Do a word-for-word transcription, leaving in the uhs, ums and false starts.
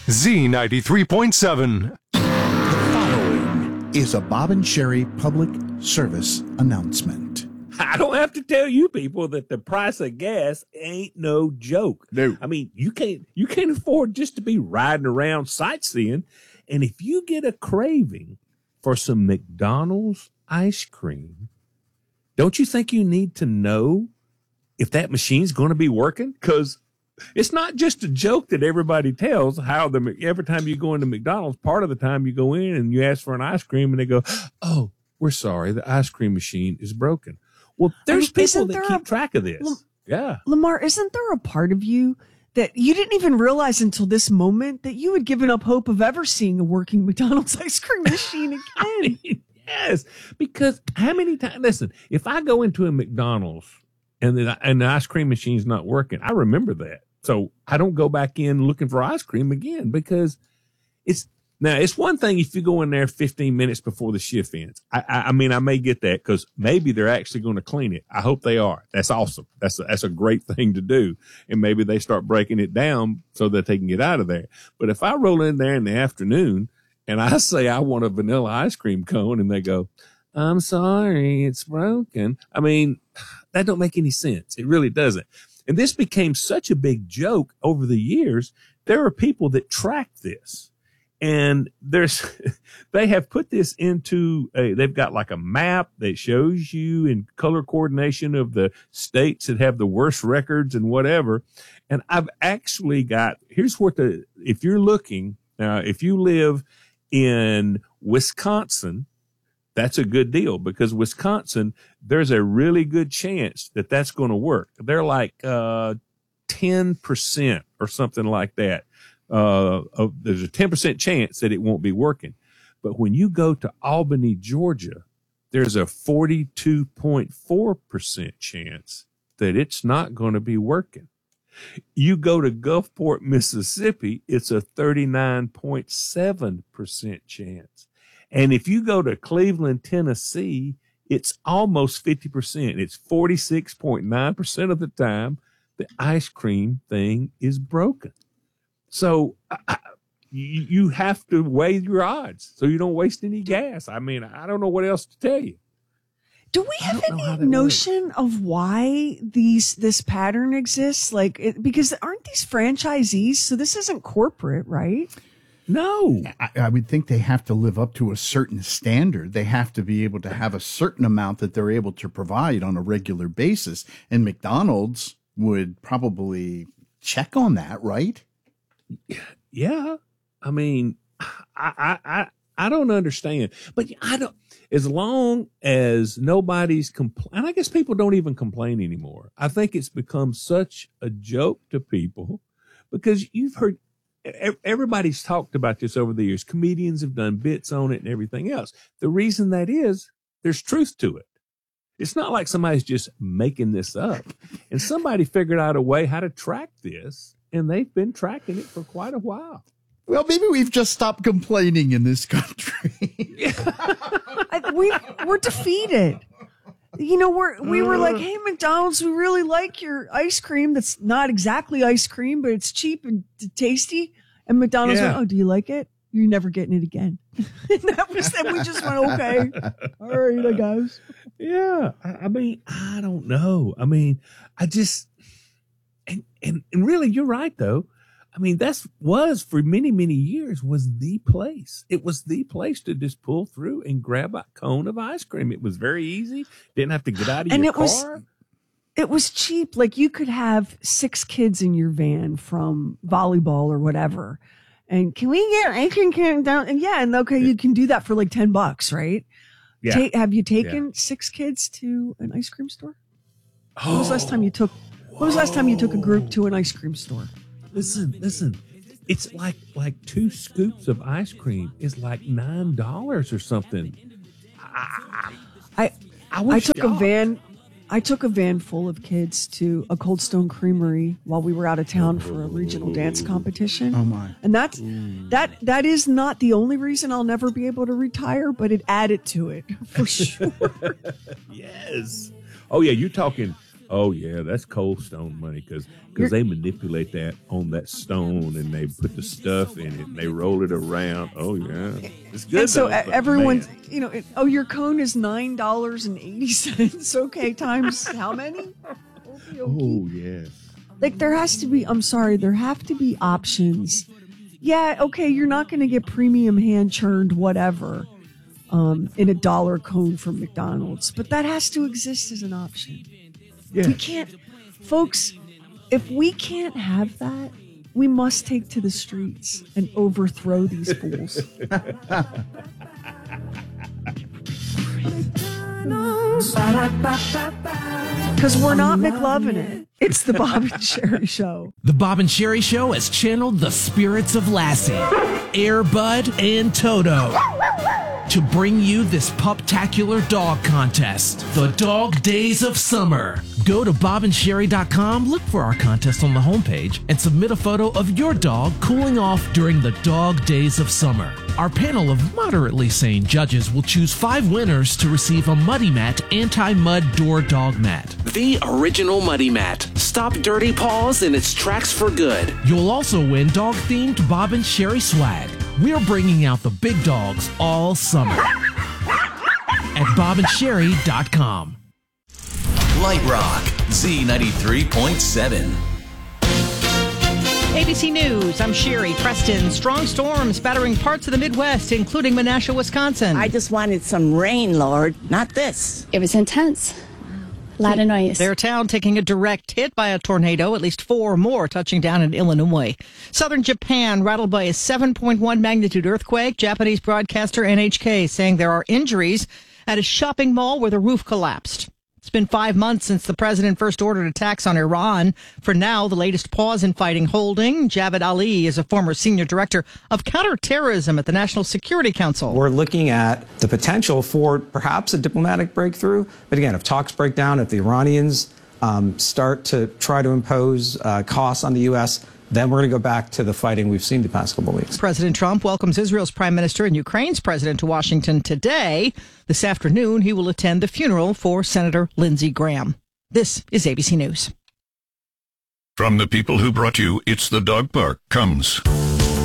Z ninety-three point seven. The following is a Bob and Sherry public service announcement. I don't have to tell you people that the price of gas ain't no joke. No. I mean, you can't you can't afford just to be riding around sightseeing. And if you get a craving for some McDonald's ice cream, don't you think you need to know if that machine's going to be working? Because it's not just a joke that everybody tells how the every time you go into McDonald's, part of the time you go in and you ask for an ice cream and they go, oh, we're sorry, the ice cream machine is broken. Well, there's I mean, people that there keep a, track of this. Lam- yeah. Lamar, isn't there a part of you that you didn't even realize until this moment that you had given up hope of ever seeing a working McDonald's ice cream machine again? I mean, yes, because how many times, listen, if I go into a McDonald's and the, and the ice cream machine's not working, I remember that. So I don't go back in looking for ice cream again because it's, now it's one thing if you go in there fifteen minutes before the shift ends. I, I, I mean, I may get that because maybe they're actually going to clean it. I hope they are. That's awesome. That's a, that's a great thing to do. And maybe they start breaking it down so that they can get out of there. But if I roll in there in the afternoon and I say I want a vanilla ice cream cone and they go, I'm sorry, it's broken. I mean, that don't make any sense. It really doesn't. And this became such a big joke over the years. There are people that track this. And there's, they have put this into a, they've got like a map that shows you in color coordination of the states that have the worst records and whatever. And I've actually got, here's what the, if you're looking, now, if you live in Wisconsin, that's a good deal because Wisconsin, there's a really good chance that that's going to work. They're like, uh, ten percent or something like that. Uh, of, there's a ten percent chance that it won't be working. But when you go to Albany, Georgia, there's a forty-two point four percent chance that it's not going to be working. You go to Gulfport, Mississippi, it's a thirty-nine point seven percent chance. And if you go to Cleveland, Tennessee, it's almost fifty percent. It's forty-six point nine percent of the time the ice cream thing is broken. So I, you, you have to weigh your odds so you don't waste any gas. I mean, I don't know what else to tell you. Do we have any notion works. of why these this pattern exists? Like, it, because aren't these franchisees? So this isn't corporate, right? No. I, I would think they have to live up to a certain standard. They have to be able to have a certain amount that they're able to provide on a regular basis. And McDonald's would probably check on that, right? Yeah. I mean, I, I, I, I don't understand, but I don't, as long as nobody's compl- and I guess people don't even complain anymore. I think it's become such a joke to people because you've heard, everybody's talked about this over the years. Comedians have done bits on it and everything else. The reason that is there's truth to it. It's not like somebody's just making this up, and somebody figured out a way how to track this. And they've been tracking it for quite a while. Well, maybe we've just stopped complaining in this country. I, we, we're defeated. You know, we're, we were like, hey, McDonald's, we really like your ice cream. That's not exactly ice cream, but it's cheap and t- tasty. And McDonald's yeah. went, oh, do you like it? You're never getting it again. And that was, and we just went, okay. All right, I guess. Yeah. I, I mean, I don't know. I mean, I just... And, and, and really, you're right, though. I mean, that's was for many, many years was the place. It was the place to just pull through and grab a cone of ice cream. It was very easy. Didn't have to get out of and your it car. Was, it was cheap. Like you could have six kids in your van from volleyball or whatever. And can we get ice cream down? And yeah, and okay, you can do that for like ten bucks, right? Yeah. Ta- have you taken yeah. six kids to an ice cream store? Oh. When was the last time you took? When was the last time you took a group to an ice cream store? Listen, listen. It's like like two scoops of ice cream is like nine dollars or something. I I I, I took a van. I took a van full of kids to a Cold Stone Creamery while we were out of town for a regional dance competition. Oh my! And that's Ooh. that. That is not the only reason I'll never be able to retire, but it added to it for sure. Yes. Oh yeah, you're talking Oh yeah, that's Cold Stone money because You're- they manipulate that on that stone and they put the stuff in it and they roll it around. Oh yeah, it's good. And so though, uh, but everyone's, man. you know, it, oh, your cone is nine dollars and eighty cents. Okay, times how many? Okay, okay. Oh yes. Like there has to be. I'm sorry, there have to be options. Yeah, okay, you're not going to get premium hand churned whatever um, in a dollar cone from McDonald's, but that has to exist as an option. Yeah. We can't, folks. If we can't have that, we must take to the streets and overthrow these fools. Because we're not McLovin' it. It's the Bob and Sherry Show. The Bob and Sherry Show has channeled the spirits of Lassie, Air Bud, and Toto to bring you this puptacular dog contest, the Dog Days of Summer. Go to bob and sherry dot com, look for our contest on the homepage, and submit a photo of your dog cooling off during the Dog Days of Summer. Our panel of moderately sane judges will choose five winners to receive a Muddy Mat anti-mud door dog mat. The original Muddy Mat. Stop dirty paws in its tracks for good. You'll also win dog-themed Bob and Sherry swag. We're bringing out the big dogs all summer at bob and sherry dot com. Light Rock, Z ninety-three point seven. A B C News, I'm Sherry Preston. Strong storms battering parts of the Midwest, including Menasha, Wisconsin. I just wanted some rain, Lord, not this. It was intense. A lot of noise. Their town taking a direct hit by a tornado, at least four more touching down in Illinois. Southern Japan rattled by a seven point one magnitude earthquake. Japanese broadcaster N H K saying there are injuries at a shopping mall where the roof collapsed. It's been five months since the president first ordered attacks on Iran. For now, the latest pause in fighting holding. Javad Ali is a former senior director of counterterrorism at the National Security Council. We're looking at the potential for perhaps a diplomatic breakthrough. But again, if talks break down, if the Iranians um, start to try to impose uh, costs on the U S, then we're going to go back to the fighting we've seen the past couple of weeks. President Trump welcomes Israel's prime minister and Ukraine's president to Washington today. This afternoon, he will attend the funeral for Senator Lindsey Graham. This is A B C News. From the people who brought you It's the Dog Park comes